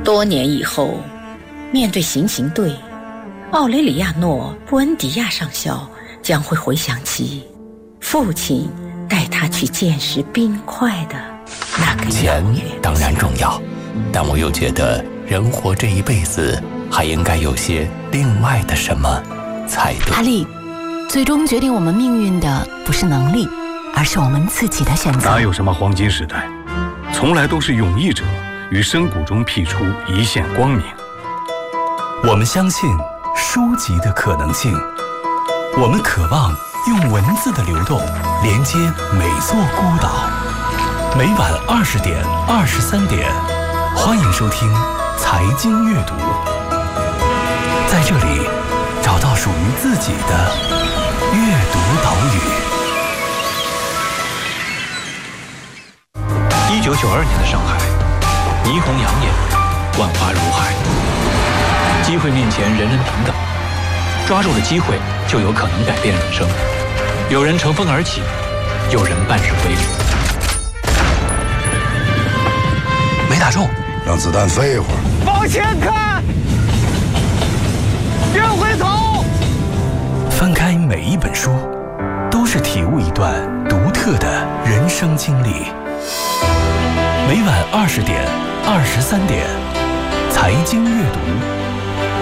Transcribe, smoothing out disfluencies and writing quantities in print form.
多年以后，面对行刑队，奥雷里亚诺·布恩迪亚上校将会回想起父亲带他去见识冰块的那个钱当然重要，但我又觉得人活这一辈子还应该有些另外的什么才对。 阿丽，最终决定我们命运的不是能力，而是我们自己的选择。 哪有什么黄金时代，从来都是勇毅者于深谷中辟出一线光明。 我们相信书籍的可能性，我们渴望用文字的流动连接每座孤岛。每晚20点、23点，欢迎收听财经阅读，在这里找到属于自己的阅读岛屿。 1992年的上海，霓虹养眼，万花如海，机会面前人人平等，抓住了机会就有可能改变人生。有人乘风而起，有人半是归零。 没打中， 让子弹飞一会儿。 往前看，别回头。 翻开每一本书，都是体悟一段独特的人生经历。每晚20点、23点，财经阅读。